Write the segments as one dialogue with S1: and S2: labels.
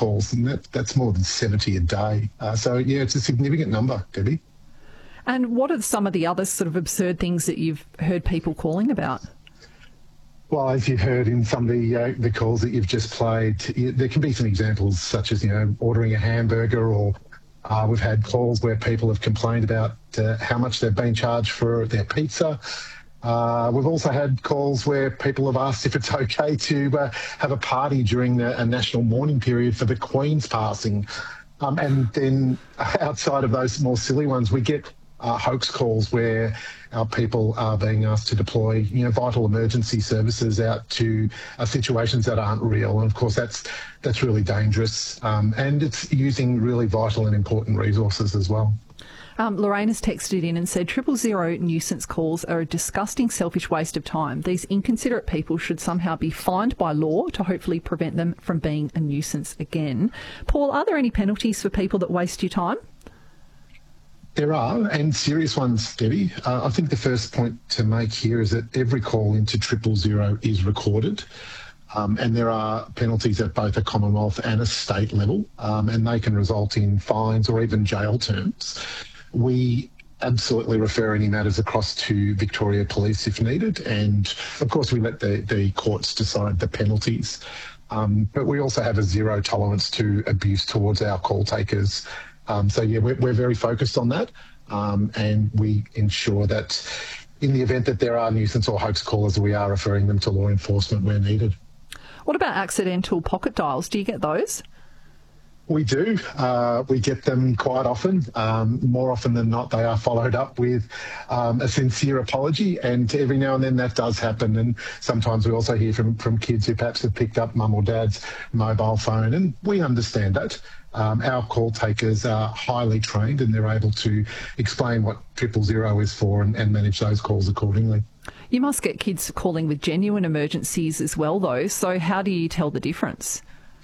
S1: calls, and that's more than 70 a day. So, yeah, it's a significant number, Debbie.
S2: And what are some of the other sort of absurd things that you've heard people calling about?
S1: Well, as you've heard in some of the calls that you've just played, there can be some examples such as, ordering a hamburger, or we've had calls where people have complained about how much they've been charged for their pizza. We've also had calls where people have asked if it's okay to have a party during a national mourning period for the Queen's passing. And then outside of those more silly ones, we get hoax calls where our people are being asked to deploy, vital emergency services out to situations that aren't real. And of course, that's really dangerous. And it's using really vital and important resources as well.
S2: Lorraine has texted in and said 000 nuisance calls are a disgusting, selfish waste of time. These inconsiderate people should somehow be fined by law to hopefully prevent them from being a nuisance again. Paul, are there any penalties for people that waste your time?
S1: There are, and serious ones, Debbie. I think the first point to make here is that every call into 000 is recorded. And there are penalties at both a Commonwealth and a state level, and they can result in fines or even jail terms. We absolutely refer any matters across to Victoria Police if needed, and of course we let the courts decide the penalties. But we also have a zero tolerance to abuse towards our call takers. We're very focused on that, and we ensure that in the event that there are nuisance or hoax callers, we are referring them to law enforcement where needed.
S2: What about accidental pocket dials? Do you get those?
S1: We do. We get them quite often. More often than not, they are followed up with a sincere apology, and every now and then that does happen. And sometimes we also hear from kids who perhaps have picked up mum or dad's mobile phone, and we understand that. Our call takers are highly trained, and they're able to explain what 000 is for and manage those calls accordingly.
S2: You must get kids calling with genuine emergencies as well, though. So how do you tell the difference?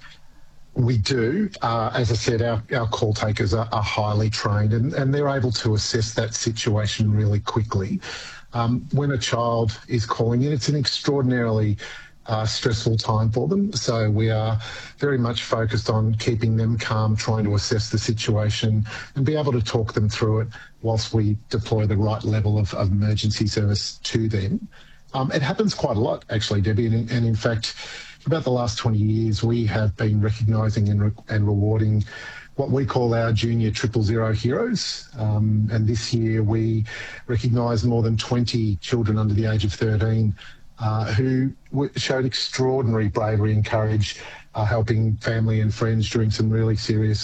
S1: We do. As I said, our call takers are highly trained, and they're able to assess that situation really quickly. When a child is calling in, it's an extraordinarily stressful time for them. So we are very much focused on keeping them calm, trying to assess the situation and be able to talk them through it whilst we deploy the right level of emergency service to them. It happens quite a lot, actually, Debbie, and in fact, for about the last 20 years, we have been recognising and rewarding what we call our junior 000 heroes. And this year we recognised more than 20 children under the age of 13 who showed extraordinary bravery and courage, helping family and friends during some really serious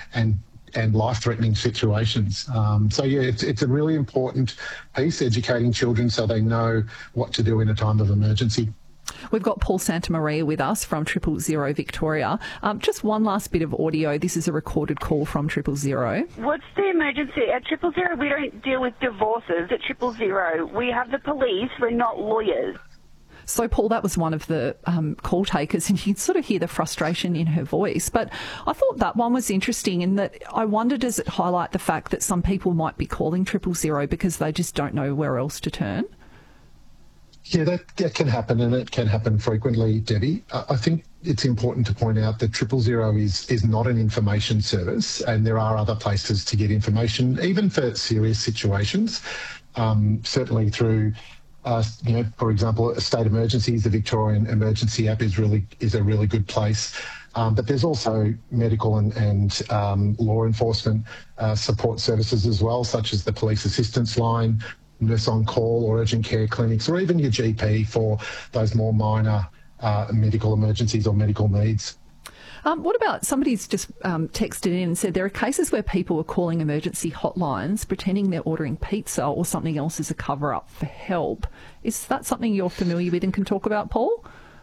S1: and life-threatening situations. It's a really important piece, educating children so they know what to do in a time of emergency.
S2: We've got Paul Santamaria with us from 000 Victoria. Just one last bit of audio. This is a recorded call from 000.
S3: What's the emergency? At 000, we don't deal with divorces. At 000, we have the police. We're not lawyers.
S2: So, Paul, that was one of the call takers, and you can sort of hear the frustration in her voice. But I thought that one was interesting in that I wondered, does it highlight the fact that some people might be calling 000 because they just don't know where else to turn?
S1: Yeah, that can happen, and it can happen frequently, Debbie. I think it's important to point out that 000 is not an information service, and there are other places to get information, even for serious situations. Certainly through, for example, state emergencies, the Victorian Emergency App is a really good place. But there's also medical and law enforcement support services as well, such as the police assistance line, nurse on call or urgent care clinics, or even your GP for those more minor medical emergencies or medical needs.
S2: What about somebody's just texted in and said there are cases where people are calling emergency hotlines pretending they're ordering pizza or something else as a cover-up for help. Is that something you're familiar with and can talk about, Paul?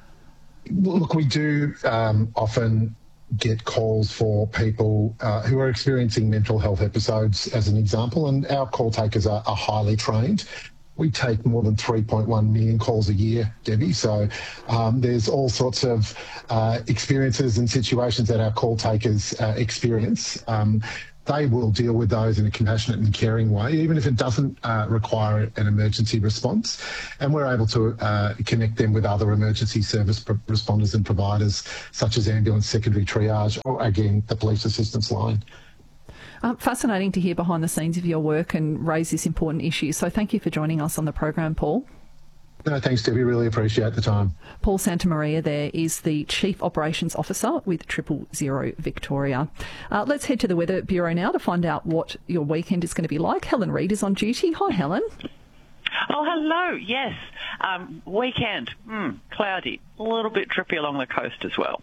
S1: Look, we do often get calls for people who are experiencing mental health episodes, as an example, and our call takers are highly trained. We take more than 3.1 million calls a year, Debbie, so there's all sorts of experiences and situations that our call takers experience. they will deal with those in a compassionate and caring way, even if it doesn't require an emergency response. And we're able to connect them with other emergency service responders and providers, such as ambulance secondary triage, or again, the police assistance line.
S2: Fascinating to hear behind the scenes of your work and raise this important issue. So thank you for joining us on the program, Paul.
S1: No, thanks, Debbie. Really appreciate the time.
S2: Paul Santamaria there is the Chief Operations Officer with 000 Victoria. Let's head to the Weather Bureau now to find out what your weekend is going to be like. Helen Reid is on duty. Hi, Helen.
S4: Oh, hello. Yes. Weekend, cloudy, a little bit drippy along the coast as well.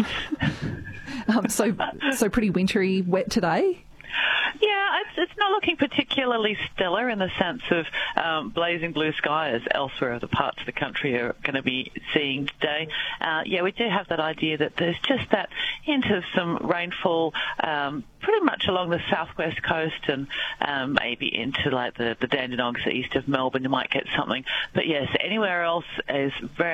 S2: So pretty wintry, wet today?
S4: Yeah, it's not looking particularly stellar in the sense of blazing blue sky as elsewhere other parts of the country are going to be seeing today. We do have that idea that there's just that hint of some rainfall pretty much along the southwest coast and maybe into like the Dandenongs east of Melbourne. You might get something. But yes, anywhere else is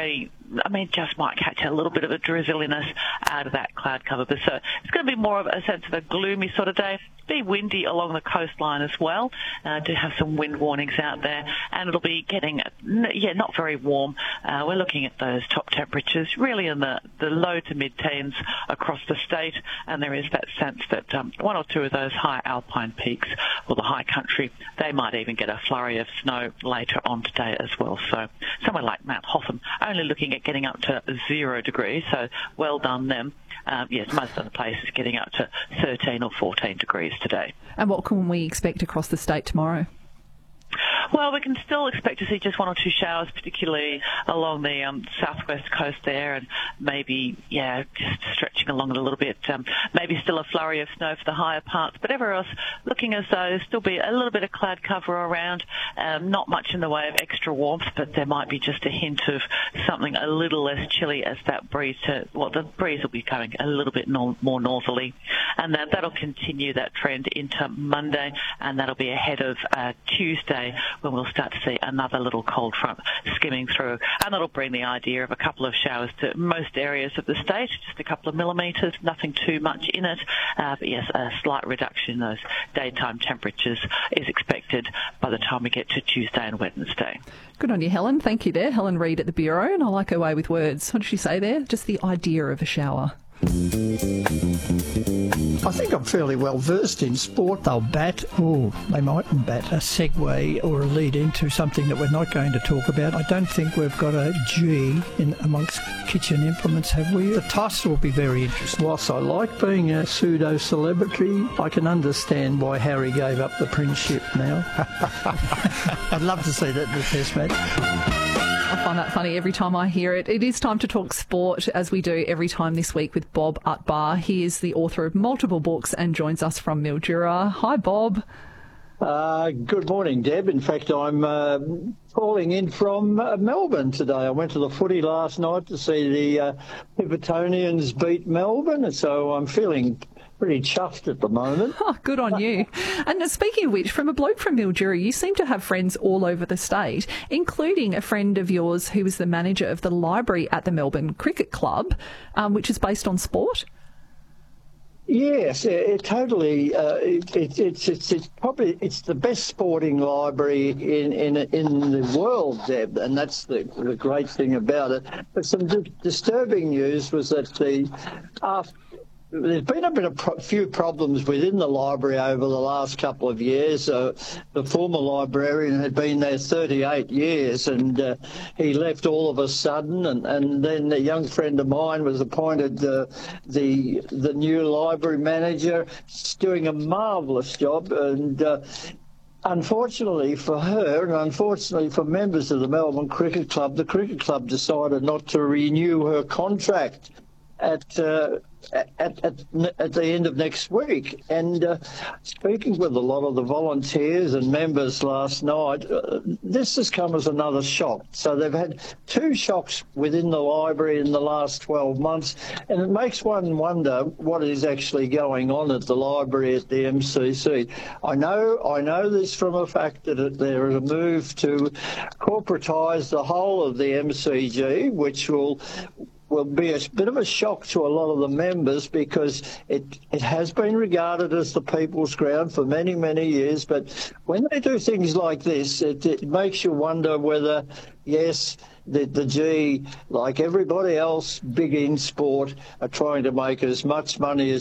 S4: just might catch a little bit of a drizzliness out of that cloud cover. But so it's going to be more of a sense of a gloomy sort of day. Be windy along the coastline as well. Do have some wind warnings out there, and it'll be getting not very warm. We're looking at those top temperatures really in the low to mid-teens across the state, and there is that sense that one or two of those high alpine peaks or the high country, they might even get a flurry of snow later on today as well. So somewhere like Mount Hotham only looking at getting up to 0 degrees, so well done them. Most of the places getting up to 13 or 14 degrees today.
S2: And what can we expect across the state tomorrow?
S4: Well, we can still expect to see just one or two showers, particularly along the southwest coast there, and maybe, just stretching along it a little bit. Maybe still a flurry of snow for the higher parts, but everywhere else looking as though there'll still be a little bit of cloud cover around. Not much in the way of extra warmth, but there might be just a hint of something a little less chilly as that breeze the breeze will be going a little bit more northerly, and that'll continue that trend into Monday, and that'll be ahead of Tuesday, when we'll start to see another little cold front skimming through, and that'll bring the idea of a couple of showers to most areas of the state, just a couple of millimetres, nothing too much in it, but yes, a slight reduction in those daytime temperatures is expected by the time we get to Tuesday and Wednesday.
S2: Good on you, Helen. Thank you there. Helen Reid at the Bureau, and I like her way with words. What did she say there? Just the idea of a shower.
S5: I think I'm fairly well versed in sport. They'll bat. They mightn't bat. A segue or a lead into something that we're not going to talk about. I don't think we've got a G in amongst kitchen implements, have we? The toss will be very interesting. Whilst I like being a pseudo-celebrity, I can understand why Harry gave up the princeship now. I'd love to see that in the Test match.
S2: I find that funny every time I hear it. It is time to talk sport, as we do every time this week with Bob Utbar. He is the author of multiple books and joins us from Mildura. Hi, Bob.
S6: Good morning, Deb. In fact, I'm calling in from Melbourne today. I went to the footy last night to see the Hibertonians beat Melbourne, so I'm feeling pretty chuffed at the moment.
S2: Oh, good on you. And speaking of which, from a bloke from Mildura, you seem to have friends all over the state, including a friend of yours who is the manager of the library at the Melbourne Cricket Club, which is based on sport.
S6: Yes, it totally. It's probably the best sporting library in the world, Deb, and that's the great thing about it. But some disturbing news was that there's been a few problems within the library over the last couple of years. The former librarian had been there 38 years, and he left all of a sudden. And then a young friend of mine was appointed the new library manager. She's doing a marvellous job, and unfortunately for her, and unfortunately for members of the Melbourne Cricket Club, the Cricket Club decided not to renew her contract at the end of next week. And speaking with a lot of the volunteers and members last night, this has come as another shock. So they've had two shocks within the library in the last 12 months, and it makes one wonder what is actually going on at the library at the MCC. I know this from a fact that there is a move to corporatise the whole of the MCG, which will will be a bit of a shock to a lot of the members, because it has been regarded as the people's ground for many, many years. But when they do things like this, it makes you wonder whether, yes, the G, like everybody else big in sport, are trying to make as much money as